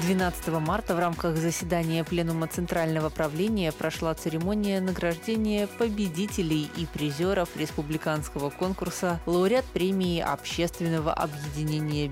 12 марта в рамках заседания Пленума Центрального правления прошла церемония награждения победителей и призеров республиканского конкурса «Лауреат премии Общественного объединения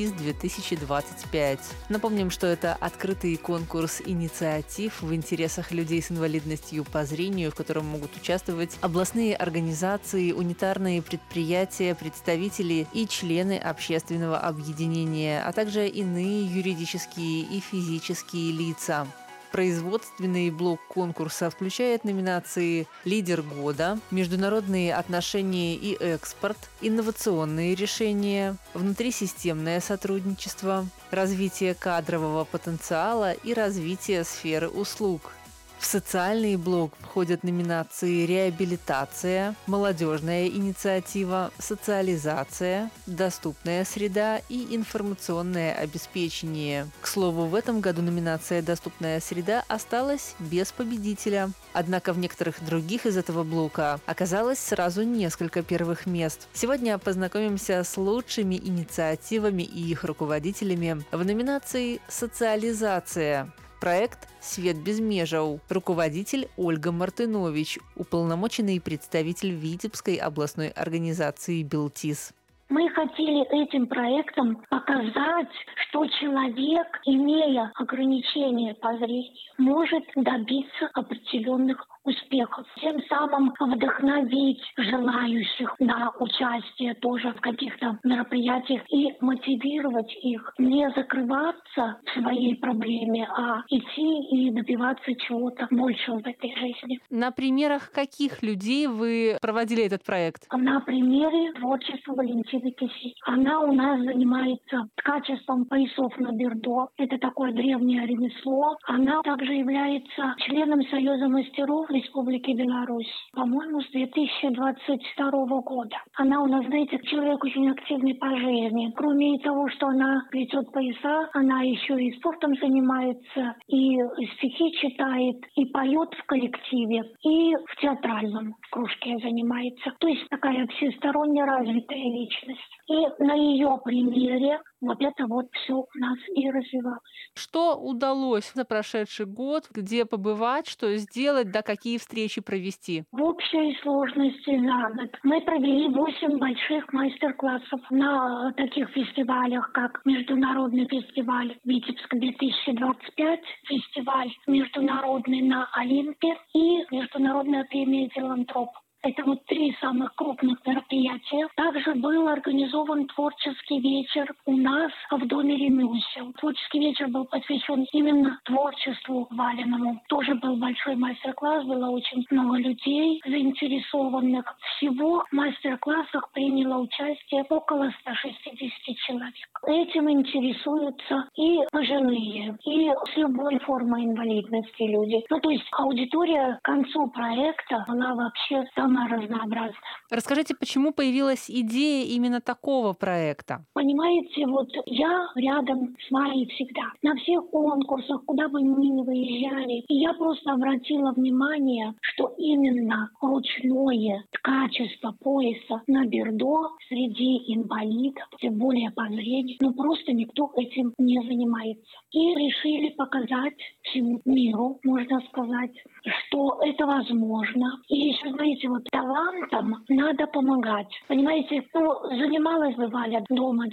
«Белтис-2025». Напомним, что это открытый конкурс инициатив в интересах людей с инвалидностью по зрению, в котором могут участвовать областные организации, унитарные предприятия, представители и члены общественного объединения, а также иные юридические и физические лица. Производственный блок конкурса включает номинации «Лидер года», «Международные отношения и экспорт», «Инновационные решения», «Внутрисистемное сотрудничество», «Развитие кадрового потенциала» и «Развитие сферы услуг». В социальный блок входят номинации «Реабилитация», «Молодежная инициатива», «Социализация», «Доступная среда» и «Информационное обеспечение». К слову, в этом году номинация «Доступная среда» осталась без победителя. Однако в некоторых других из этого блока оказалось сразу несколько первых мест. Сегодня познакомимся с лучшими инициативами и их руководителями в номинации «Социализация». Проект «Свет без межаў». Руководитель Ольга Мартынович, уполномоченный представитель Витебской областной организации «Белтис». Мы хотели этим проектом показать, что человек, имея ограничения по зрению, может добиться определенных успехов. Тем самым вдохновить желающих на участие тоже в каких-то мероприятиях и мотивировать их не закрываться в своей проблеме, а идти и добиваться чего-то большего в этой жизни. На примерах каких людей вы проводили этот проект? На примере творчества Валентины Киси. Она у нас занимается ткачеством поясов на бердо. Это такое древнее ремесло. Она также является членом Союза мастеров Республики Беларусь, по-моему, с 2022 года. Она у нас, знаете, человек очень активный по жизни. Кроме того, что она плетет пояса, она еще и спортом занимается, и стихи читает, и поет в коллективе, и в театральном кружке занимается. То есть такая всесторонне развитая личность. И на ее примере вот это вот все у нас и развивалось. Что удалось за прошедший год, где побывать, что сделать, да какие встречи провести? В общей сложности за год мы провели 8 больших мастер-классов на таких фестивалях, как Международный фестиваль Витебск-2025, фестиваль международный на Олимпе и Международная премия «Филантроп». Это вот 3 самых крупных мероприятия. Также был организован творческий вечер у нас в доме ремесел. Творческий вечер был посвящен именно творчеству Валиному. Тоже был большой мастер-класс, было очень много людей заинтересованных. Всего в мастер-классах приняло участие около 160 человек. Этим интересуются и пожилые, и с любой формой инвалидности люди. То есть аудитория к концу проекта была вообще самая разнообразная. Расскажите, почему появилась идея именно такого проекта? Понимаете, вот я рядом с вами всегда. На всех конкурсах, куда бы мы ни выезжали. И я просто обратила внимание, что именно ручное ткачество пояса на бердо среди инвалидов, тем более по зрению, просто никто этим не занимается. И решили показать всему миру, можно сказать, что это возможно. И еще, знаете, вот талантам надо помогать. Понимаете, занималась бы Валя дома